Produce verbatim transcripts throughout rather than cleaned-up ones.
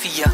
fire.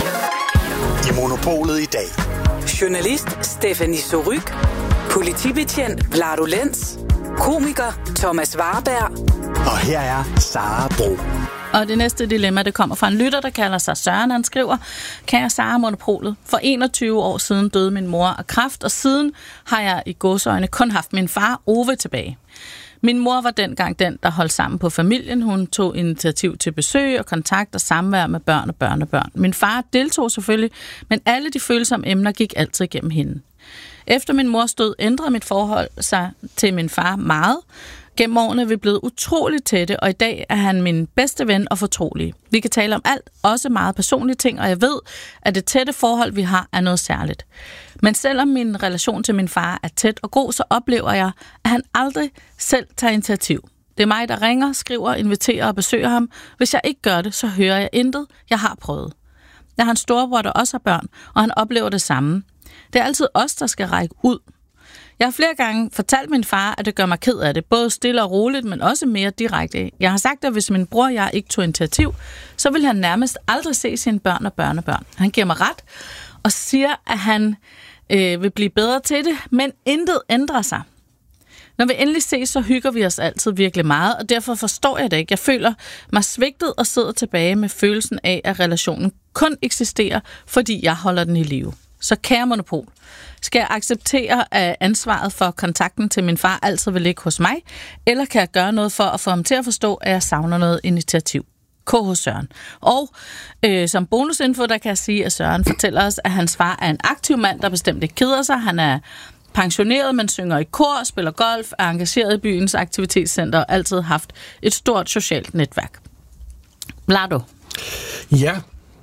I Monopolet i dag. Journalist Stephanie Surrugue. Politibetjent Vlado Lenz. Komiker Thomas Warberg. Og her er Sara Bro. Og det næste dilemma, det kommer fra en lytter, der kalder sig Søren. Han skriver: Kære Sara Monopolet, for enogtyve år siden døde min mor af kræft, og siden har jeg i gåseøjne kun haft min far Ove tilbage. Min mor var dengang den, der holdt sammen på familien. Hun tog initiativ til besøg og kontakt og samvær med børn og børnebørn. Min far deltog selvfølgelig, men alle de følsomme emner gik altid igennem hende. Efter min mors død ændrede mit forhold sig til min far meget. Gennem årene er vi blevet utroligt tætte, og i dag er han min bedste ven og fortrolige. Vi kan tale om alt, også meget personlige ting, og jeg ved, at det tætte forhold, vi har, er noget særligt. Men selvom min relation til min far er tæt og god, så oplever jeg, at han aldrig selv tager initiativ. Det er mig, der ringer, skriver, inviterer og besøger ham. Hvis jeg ikke gør det, så hører jeg intet. Jeg har prøvet. Jeg har en storebror, der også har børn, og han oplever det samme. Det er altid os, der skal række ud. Jeg har flere gange fortalt min far, at det gør mig ked af det, både stille og roligt, men også mere direkte. Jeg har sagt, at hvis min bror og jeg ikke tog initiativ, så vil han nærmest aldrig se sine børn og børnebørn. Han giver mig ret og siger, at han øh, vil blive bedre til det, men intet ændrer sig. Når vi endelig ses, så hygger vi os altid virkelig meget, og derfor forstår jeg det ikke. Jeg føler mig svigtet og sidder tilbage med følelsen af, at relationen kun eksisterer, fordi jeg holder den i live. Så kære Monopol, skal jeg acceptere, at ansvaret for kontakten til min far altid vil ligge hos mig, eller kan jeg gøre noget for at få ham til at forstå, at jeg savner noget initiativ? K H Søren. Og øh, som bonusinfo, der kan jeg sige, at Søren fortæller os, at hans far er en aktiv mand, der bestemt ikke keder sig. Han er pensioneret, men synger i kor, spiller golf, er engageret i byens aktivitetscenter og altid haft et stort socialt netværk. Vlado. Ja.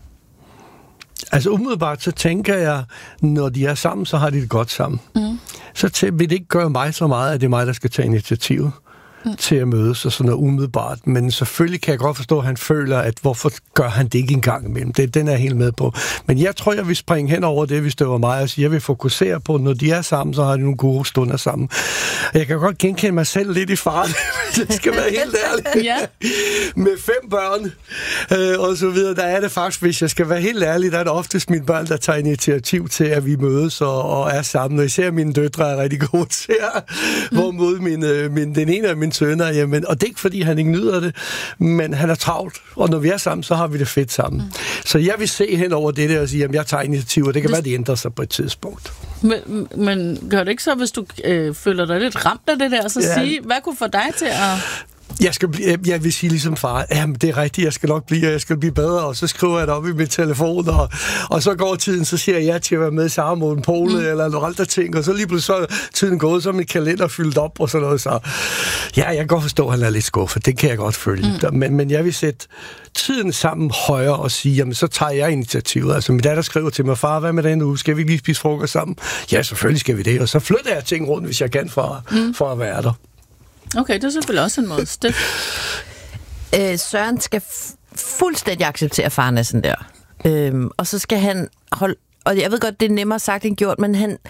Altså umiddelbart, så tænker jeg, når de er sammen, så har de det godt sammen. Mm. Så tæ- vil det ikke gøre mig så meget, at det er mig, der skal tage initiativ mm. til at mødes og sådan noget umiddelbart. Men selvfølgelig kan jeg godt forstå, at han føler, at hvorfor gør han det ikke en gang imellem. Det, den er jeg helt med på. Men jeg tror, jeg vil springe hen over det, hvis det var mig, og sige, jeg vil fokusere på, når de er sammen, så har de nogle gode stunder sammen. Jeg kan godt genkende mig selv lidt i faren, hvis jeg skal være helt ærlig. Ja. Med fem børn øh, og så videre, der er det faktisk, hvis jeg skal være helt ærlig, der er det oftest mine børn, der tager initiativ til, at vi mødes og, og er sammen. Og især mine døtre er rigtig gode til at mm. hvorimod min, øh, min, den ene af mine sønner, jamen, og det er ikke, fordi han ikke nyder det, men han er travlt, og når vi er sammen, så har vi det fedt sammen. Mm. Så jeg vil se hen over det der og sige, jamen, jeg tager initiativ, og det kan det... være, det ændrer sig på et tidspunkt. Men, men gør det ikke så, hvis du øh, føler dig lidt ramt af det der, så ja. sige, hvad kunne få dig til at... Jeg, skal blive, jeg vil sige ligesom far, jamen det er rigtigt, jeg skal nok blive, og jeg skal blive bedre, og så skriver jeg det op i min telefon, og, og så går tiden, så siger jeg ja til at være med i Sara Monopolet, mm. eller nogle andre ting, og så lige pludselig så er tiden gået, så er mit kalender fyldt op, og sådan noget, så ja, jeg kan godt forstå, at han er lidt skuffet, det kan jeg godt følge, mm. men, men jeg vil sætte tiden sammen højere og sige, jamen så tager jeg initiativet, altså min datter skriver til mig, far, hvad med den uge, skal vi lige spise frokost sammen? Ja, selvfølgelig skal vi det, og så flytter jeg ting rundt, hvis jeg kan, for, mm. for at være der. Okay, det er selvfølgelig også en måde. øh, Søren skal f- fuldstændig acceptere faren er sådan der. Øhm, og så skal han holde... Og jeg ved godt, det er nemmere sagt end gjort, men han...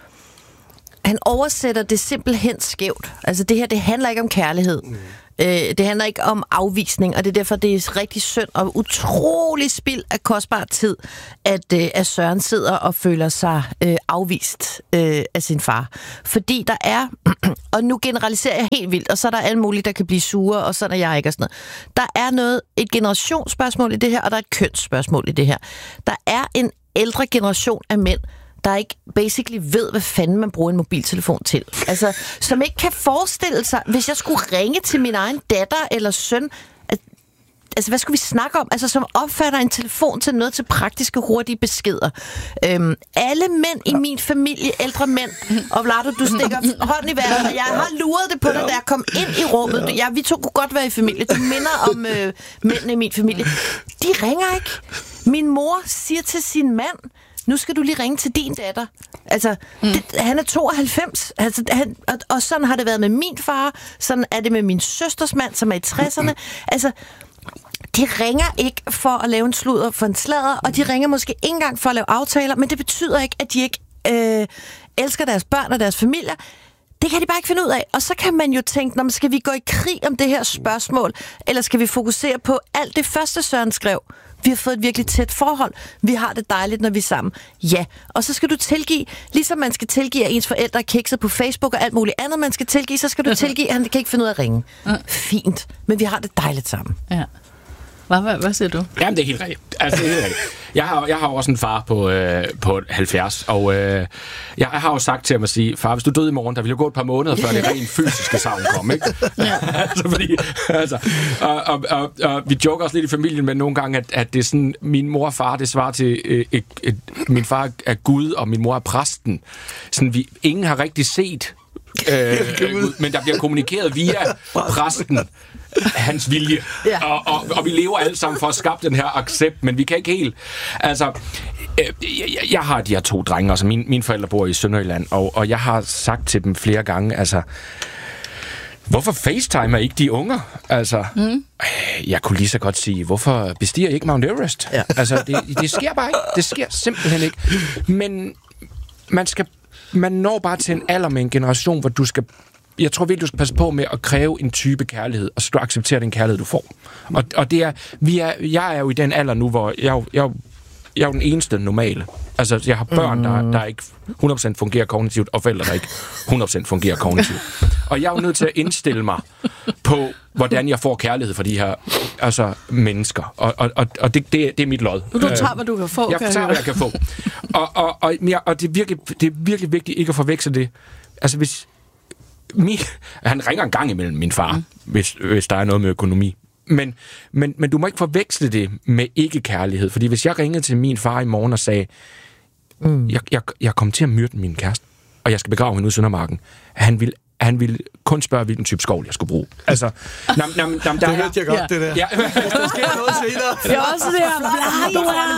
Han oversætter det simpelthen skævt. Altså det her, det handler ikke om kærlighed. Mm. Øh, det handler ikke om afvisning, og det er derfor, det er rigtig synd og utrolig spild af kostbar tid, at, øh, at Søren sidder og føler sig øh, afvist øh, af sin far. Fordi der er, og nu generaliserer jeg helt vildt, og så er der alle mulige, der kan blive sure, og sådan er jeg ikke og sådan noget. Der er noget, et generationsspørgsmål i det her, og der er et kønsspørgsmål i det her. Der er en ældre generation af mænd, der ikke basically ved, hvad fanden man bruger en mobiltelefon til. Altså, som ikke kan forestille sig, hvis jeg skulle ringe til min egen datter eller søn, at, altså, hvad skulle vi snakke om? Altså, som opfatter en telefon til noget til praktiske, hurtige beskeder. Øhm, alle mænd i min familie, ældre mænd, og Vlado, du stikker hånden i vejret, og jeg har luret det på dig, da jeg kom ind i rummet. Ja, vi to kunne godt være i familie. Du minder om øh, mændene i min familie. De ringer ikke. Min mor siger til sin mand, nu skal du lige ringe til din datter. Altså, mm. det, han er tooghalvfems. Altså, han, og, og sådan har det været med min far. Sådan er det med min søsters mand, som er i tresserne. Altså, de ringer ikke for at lave en sludder for en sladder, og de ringer måske ikke engang for at lave aftaler, men det betyder ikke, at de ikke øh, elsker deres børn og deres familier. Det kan de bare ikke finde ud af. Og så kan man jo tænke, når skal vi gå i krig om det her spørgsmål, eller skal vi fokusere på alt det første, Søren skrev? Vi har fået et virkelig tæt forhold. Vi har det dejligt, når vi er sammen. Ja, og så skal du tilgive, ligesom man skal tilgive, at ens forældre er kikset på Facebook og alt muligt andet, man skal tilgive, så skal du tilgive, at han kan ikke finde ud af at ringe. Fint, men vi har det dejligt sammen. Ja. Hvad, hvad, hvad siger du? Jamen, det er helt rigtigt. Altså, det er helt rigtigt. Jeg har, jeg har også en far på, øh, på halvfjerds, og øh, jeg har jo sagt til ham at sige, far, hvis du døde i morgen, der ville jo gå et par måneder, før det rent fysiske savn kom, ikke? Ja. altså, fordi, altså, og, og, og, og vi joker også lidt i familien med nogle gange, at, at det er sådan, min mor og far, det svarer til, øh, et, et, min far er Gud, og min mor er præsten. Sådan, vi, ingen har rigtig set øh, Gud, men der bliver kommunikeret via præsten. Hans vilje. Ja. Og, og, og vi lever alle sammen for at skabe den her accept, men vi kan ikke helt... Altså, øh, jeg, jeg har de her to drenge, altså mine, mine forældre bor i Sønderjylland, og, og jeg har sagt til dem flere gange, altså... Hvorfor facetimer ikke de unger? Altså, mm. jeg kunne lige så godt sige, hvorfor bestiger I ikke Mount Everest? Ja. Altså, det, det sker bare ikke. Det sker simpelthen ikke. Men man skal... Man når bare til en alder med en generation, hvor du skal... Jeg tror virkelig, du skal passe på med at kræve en type kærlighed, og så skal du acceptere den kærlighed, du får. Og, og det er, vi er, jeg er jo i den alder nu, hvor jeg, jeg, jeg er jo den eneste normale. Altså, jeg har børn, der, der ikke hundrede procent fungerer kognitivt, og forældre, der ikke hundrede procent fungerer kognitivt. Og jeg er jo nødt til at indstille mig på, hvordan jeg får kærlighed for de her altså, mennesker. Og, og, og, og det, det, det er mit lod. Du tager, hvad du kan få. Jeg kan tager, hvad jeg kan få. Og, og, og, og det, er virkelig, det er virkelig vigtigt ikke at forveksle det. Altså, hvis... Min, han ringer en gang imellem min far, mm. hvis, hvis der er noget med økonomi. Men, men, men du må ikke forveksle det med ikke-kærlighed. Fordi hvis jeg ringede til min far i morgen og sagde, mm. jeg, jeg, jeg kommer til at myrde min kæreste, og jeg skal begrave hende ud i Søndermarken, han ville, han ville kun spørge, hvilken type skov jeg skulle bruge. Altså, nam, nam, nam, der det hørte jeg godt, ja. Det der. Ja. Der sker noget senere. Det er også det her. Men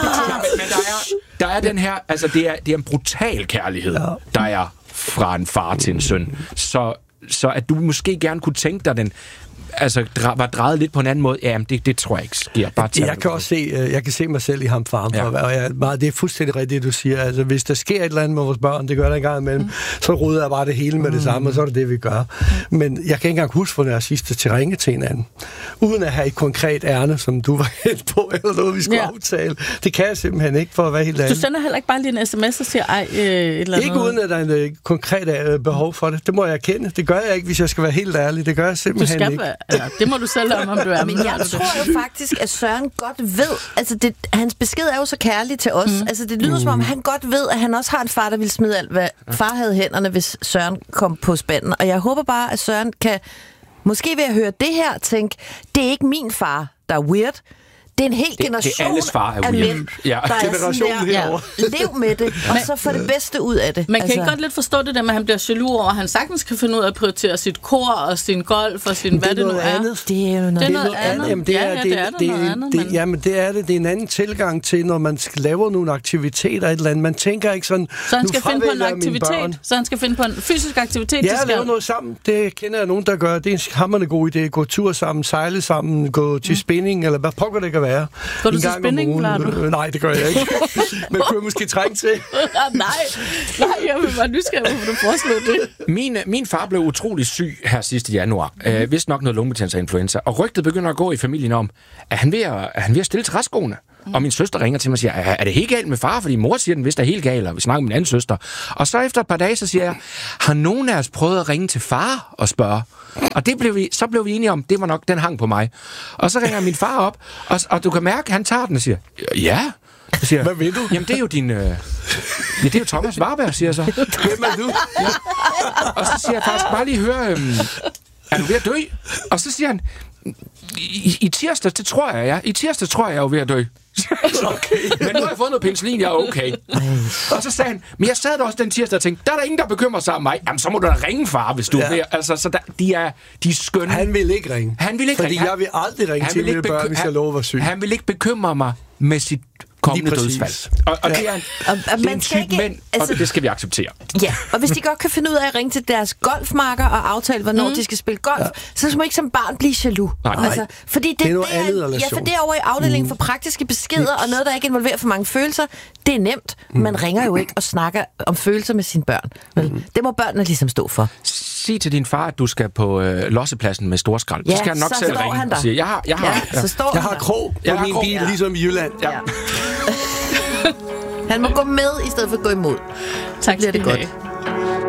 der er, der er den her, altså det er, det er en brutal kærlighed, ja. Der er fra en far til en søn. Så, så at du måske gerne kunne tænke dig den, altså dra, var drejet lidt på en anden måde, jamen det, det tror jeg ikke sker. Bare jeg kan også se, jeg kan se mig selv i ham faren for, ja. Og jeg, meget, det er fuldstændig rigtigt, det du siger. Altså hvis der sker et eller andet med vores børn, det gør der en gang imellem, mm. så rydder jeg bare det hele med det samme, og så er det det, vi gør. Men jeg kan ikke engang huske, hvornår jeg sidste til ringe til hinanden. Uden at have et konkret ærne, som du var helt på, eller noget, vi skulle ja. aftale. Det kan jeg simpelthen ikke, for at være helt ærlig. Du sender heller ikke bare lige en sms og siger, ej, øh, et eller andet. Ikke uden at der er en øh, konkret øh, behov for det. Det må jeg erkende. Det gør jeg ikke, hvis jeg skal være helt ærlig. Det gør jeg simpelthen du skal ikke. Være, altså, det må du selv om, om du er. Men jeg tror jo faktisk, at Søren godt ved, altså det, hans besked er jo så kærlig til os. Mm. Altså det lyder mm. som om, han godt ved, at han også har en far, der vil smide alt, hvad far havde i hænderne, hvis Søren kom på spanden. Og jeg håber bare, at Søren kan, måske ved at høre det her, tænke, det er ikke min far, der er weird. Det er en hel generation det, det alles far er af mænd, ja. der er sådan der, ja, lev med det, og så få det bedste ud af det. Man kan altså. ikke godt lidt forstå det der med, at han bliver jaloux over, at han sagtens kan finde ud af at prioritere sit kor og sin golf og sin, hvad det, det nu er. Andet. Det er jo noget, det er noget andet. Jamen, det er, ja, ja, det er, det er noget andet. Det, jamen, det er det. Det er en anden tilgang til, når man laver nogle aktiviteter, et eller andet. Man tænker ikke sådan, så han skal finde på en aktivitet? Så han skal finde på en fysisk aktivitet? Ja, lave noget sammen. Det kender jeg nogen, der gør. Det er en hammerende god idé. Gå tur sammen, sejle sammen, gå til spinning, eller hvad pokker det kan være. til spænding, klarer du? Nej, det gør jeg ikke. Men kunne jeg måske trænge til? nej, nej, jeg vil bare nysgerrig, hvorfor du foreslår det. Min, min far blev utrolig syg her sidste januar. Mm. Øh, vist nok noget lungebetændelse og influenza. Og rygtet begynder at gå i familien om, at han ved at, at, han ved at stille træskoene. Mm. Og min søster ringer til mig og siger, er det helt galt med far? Fordi mor siger, den vist er helt galt, og vi snakker med min anden søster. Og så efter et par dage, så siger jeg, har nogen af os prøvet at ringe til far og spørge? Og det blev vi, så blev vi enige om, det var nok, den hang på mig. Og så ringer min far op, og, og du kan mærke, at han tager den og siger, ja. Så siger, hvad vil du? Jamen, det er jo din... Øh, ja, det er jo Thomas Warberg, siger jeg så. Hvem er du? Ja. Og så siger jeg faktisk, bare lige høre, øhm, er du ved at dø? Og så siger han, i, i tirsdag, det tror jeg, ja. I tirsdag tror jeg, jeg er ved at dø. Okay. Men nu har jeg fået noget penicillin, jeg er okay. Og så sagde han, men jeg sad der også den tirsdag og tænkte, der er der ingen, der bekymrer sig om mig. Jamen, så må du da ringe, far, hvis du ja. vil. Altså, så der, de er, de er skønne. Han vil ikke ringe. Han vil ikke Fordi ringe. jeg vil aldrig ringe til mine børn, hvis jeg lover var syg. Han vil ikke bekymre mig med sit kommende dødsfald. Og, og ja. det er en, og, og det er en type ikke, mænd, altså, og det skal vi acceptere. Ja, og hvis de godt kan finde ud af at ringe til deres golfmarker og aftale, hvornår mm. de skal spille golf, ja. så skal man ikke som barn blive jaloux. Nej, altså, fordi det, det er noget det er, andet relation. Ja, for derovre i afdelingen mm. for praktiske beskeder Niks. og noget, der ikke involverer for mange følelser, det er nemt. Mm. Man ringer jo ikke og snakker om følelser med sine børn. Vel? Mm. Det må børnene ligesom stå for. sig til din far, at du skal på øh, lossepladsen med storskrald. Ja, så skal han nok så selv står ringe han der. og sige, jeg har, jeg har, Ja, ja. så står Jeg han har der. krog på Jeg har min krog, bil, ja. ligesom i Jylland. Ja. Han må gå med, i stedet for at gå imod. Tak bliver skal det I godt. have.